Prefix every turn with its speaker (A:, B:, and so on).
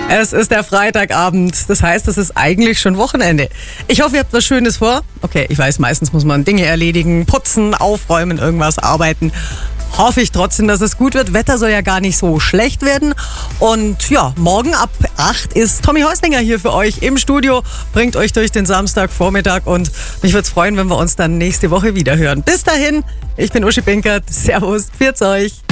A: Es ist der Freitagabend, das heißt, es ist eigentlich schon Wochenende. Ich hoffe, ihr habt was Schönes vor. Okay, ich weiß, meistens muss man Dinge erledigen, putzen, aufräumen, irgendwas arbeiten. Hoffe ich trotzdem, dass es gut wird. Wetter soll ja gar nicht so schlecht werden. Und ja, morgen ab 8 ist Tommy Häuslinger hier für euch im Studio. Bringt euch durch den Samstagvormittag und mich würde es freuen, wenn wir uns dann nächste Woche wieder hören. Bis dahin, ich bin Uschi Pinkert. Servus, pfiat's euch.